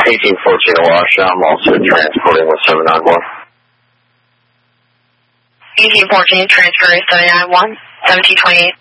1814 Awash. I'm also transporting with 791. 1814, transfer 791, 1728.